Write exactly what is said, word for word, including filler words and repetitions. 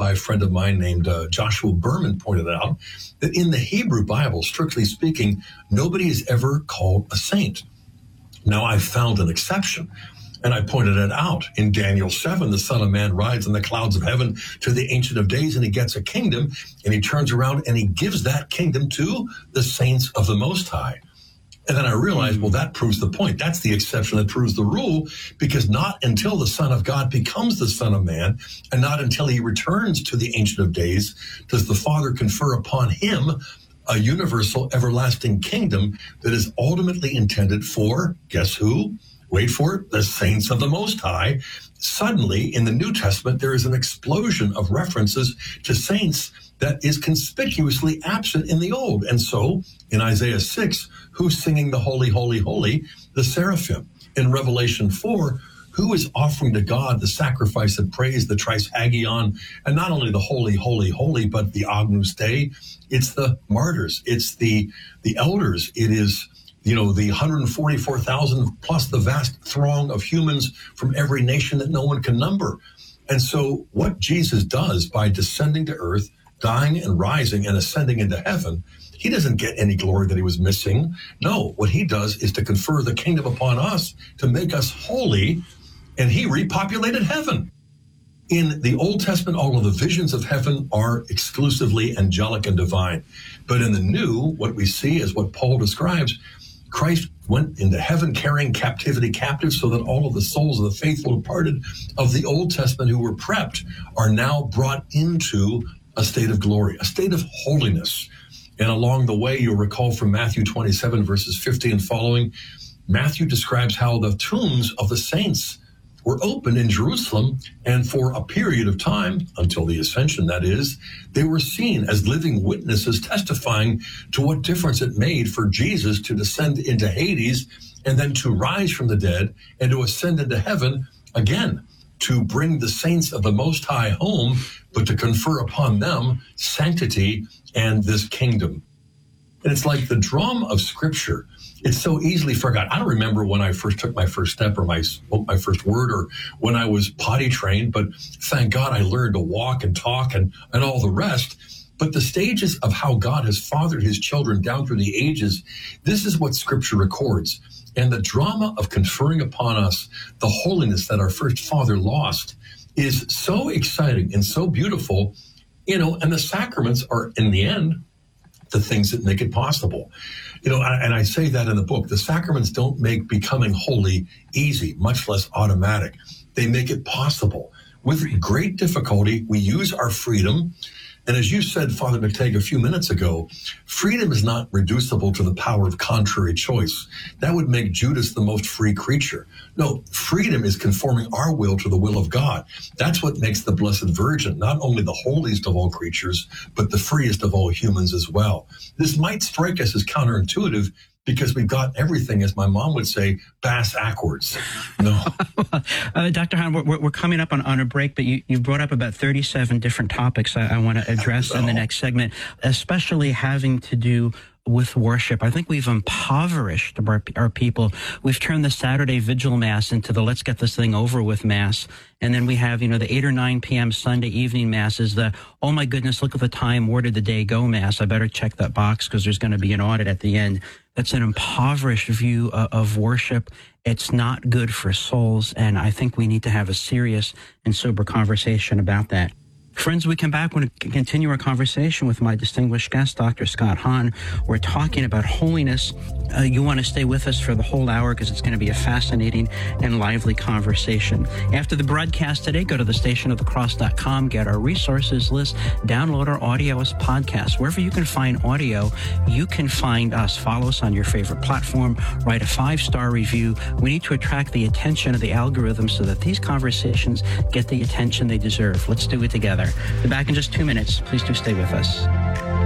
by a friend of mine named uh, Joshua Berman pointed out that in the Hebrew Bible, strictly speaking, nobody is ever called a saint. Now, I've found an exception, and I pointed it out. In Daniel seven, the Son of Man rides in the clouds of heaven to the Ancient of Days, and he gets a kingdom, and he turns around and he gives that kingdom to the saints of the Most High. And then I realized, well, that proves the point. That's the exception that proves the rule, because not until the Son of God becomes the Son of Man, and not until he returns to the Ancient of Days, does the Father confer upon him a universal, everlasting kingdom that is ultimately intended for, guess who? Wait for it, the saints of the Most High. Suddenly, in the New Testament, there is an explosion of references to saints that is conspicuously absent in the Old. And so, in Isaiah six, who's singing the Holy, Holy, Holy? The seraphim. In Revelation four, who is offering to God the sacrifice of praise, the Trisagion, and not only the Holy, Holy, Holy, but the Agnus Dei? It's the martyrs. It's the, the elders. It is, you know, the one hundred forty-four thousand plus the vast throng of humans from every nation that no one can number. And so what Jesus does by descending to earth, dying and rising and ascending into heaven, he doesn't get any glory that he was missing. No, what he does is to confer the kingdom upon us, to make us holy, and he repopulated heaven. In the Old Testament, all of the visions of heaven are exclusively angelic and divine. But in the New, what we see is what Paul describes. Christ went into heaven carrying captivity captive, so that all of the souls of the faithful departed of the Old Testament who were prepped are now brought into a state of glory, a state of holiness. And along the way, you'll recall from Matthew twenty-seven, verses fifty and following, Matthew describes how the tombs of the saints were opened in Jerusalem, and for a period of time, until the ascension, that is, they were seen as living witnesses testifying to what difference it made for Jesus to descend into Hades and then to rise from the dead and to ascend into heaven again, to bring the saints of the Most High home, but to confer upon them sanctity and this kingdom. And it's like the drama of Scripture. It's so easily forgotten. I don't remember when I first took my first step or my spoke my first word or when I was potty trained, but thank God I learned to walk and talk and, and all the rest. But the stages of how God has fathered his children down through the ages, this is what Scripture records. And the drama of conferring upon us the holiness that our first father lost is so exciting and so beautiful, you know, and the sacraments are, in the end, the things that make it possible. You know, and I say that in the book, the sacraments don't make becoming holy easy, much less automatic. They make it possible. With great difficulty, we use our freedom. And as you said, Father McTague, a few minutes ago, freedom is not reducible to the power of contrary choice. That would make Judas the most free creature. No, freedom is conforming our will to the will of God. That's what makes the Blessed Virgin not only the holiest of all creatures, but the freest of all humans as well. This might strike us as counterintuitive, because we've got everything, as my mom would say, bass-ackwards. No. uh, Doctor Hahn, we're, we're coming up on, on a break, but you, you brought up about thirty-seven different topics I, I want to address in the next segment, especially having to do with worship. I think we've impoverished our, our people. We've turned the Saturday Vigil Mass into the let's get this thing over with Mass. And then we have, you know, the eight or nine p.m. Sunday evening Mass is the, oh my goodness, look at the time, where did the day go Mass? I better check that box because there's going to be an audit at the end. That's an impoverished view of, of worship. It's not good for souls. And I think we need to have a serious and sober conversation about that. Friends, we come back. We're going to continue our conversation with my distinguished guest, Doctor Scott Hahn. We're talking about holiness. Uh, you want to stay with us for the whole hour because it's going to be a fascinating and lively conversation. After the broadcast today, go to the station of the cross dot com, get our resources list, download our audio as podcasts. Wherever you can find audio, you can find us. Follow us on your favorite platform. Write a five-star review. We need to attract the attention of the algorithm so that these conversations get the attention they deserve. Let's do it together. Be back in just two minutes. Please do stay with us.